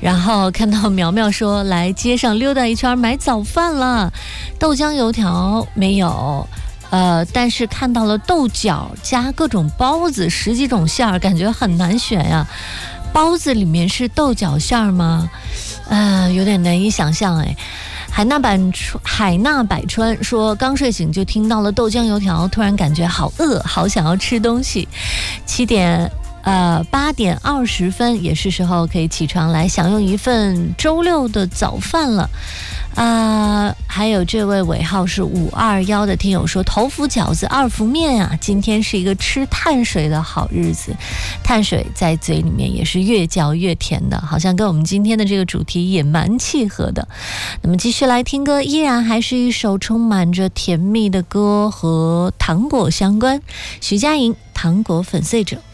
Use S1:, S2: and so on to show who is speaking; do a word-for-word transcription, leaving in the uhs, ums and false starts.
S1: 然后看到苗苗说来街上溜达一圈买早饭了，豆浆油条没有，呃，但是看到了豆角加各种包子，十几种馅儿，感觉很难选呀。包子里面是豆角馅儿吗？呃，有点难以想象哎。海纳百川，海纳百川说刚睡醒就听到了豆浆油条，突然感觉好饿，好想要吃东西。七点呃八点二十分也是时候可以起床来享用一份周六的早饭了。啊、呃，还有这位尾号是五二一的听友说，头伏饺子二伏面啊，今天是一个吃碳水的好日子，碳水在嘴里面也是越嚼越甜的，好像跟我们今天的这个主题也蛮契合的。那么继续来听歌，依然还是一首充满着甜蜜的歌，和糖果相关，徐佳莹《糖果粉碎者》。